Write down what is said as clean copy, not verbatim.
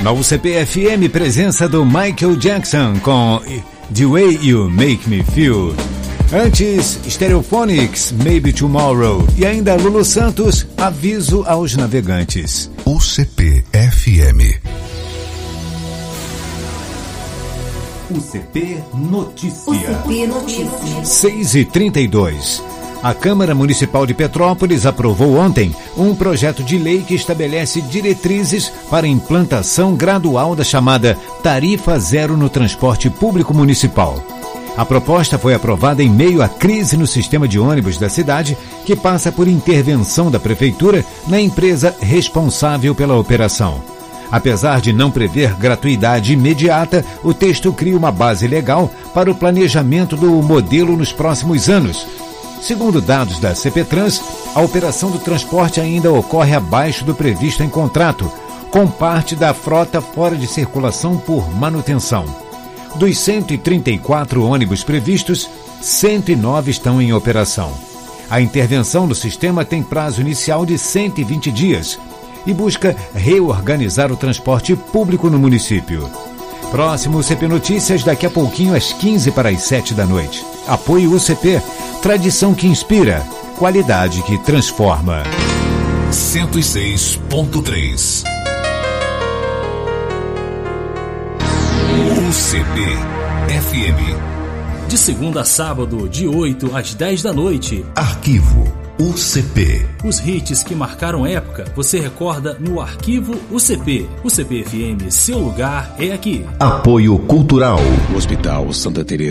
Na UCP-FM, presença do Michael Jackson com The Way You Make Me Feel. Antes, Stereophonics, Maybe Tomorrow. E ainda Lulu Santos, Aviso aos Navegantes. UCP-FM. UCP Notícia. UCP Notícia. 6h32. A Câmara Municipal de Petrópolis aprovou ontem um projeto de lei que estabelece diretrizes para a implantação gradual da chamada Tarifa Zero no transporte público municipal. A proposta foi aprovada em meio à crise no sistema de ônibus da cidade, que passa por intervenção da Prefeitura na empresa responsável pela operação. Apesar de não prever gratuidade imediata, o texto cria uma base legal para o planejamento do modelo nos próximos anos. Segundo dados da CPTrans, a operação do transporte ainda ocorre abaixo do previsto em contrato, com parte da frota fora de circulação por manutenção. Dos 134 ônibus previstos, 109 estão em operação. A intervenção do sistema tem prazo inicial de 120 dias e busca reorganizar o transporte público no município. Próximo UCP Notícias, daqui a pouquinho às 6:45 da noite. Apoio UCP, tradição que inspira, qualidade que transforma. 106.3 UCP-FM. De segunda a sábado, de 8 às 10 da noite. Arquivo UCP. Os hits que marcaram época, você recorda no Arquivo UCP. UCP-FM, seu lugar é aqui. Apoio Cultural. Hospital Santa Teresa.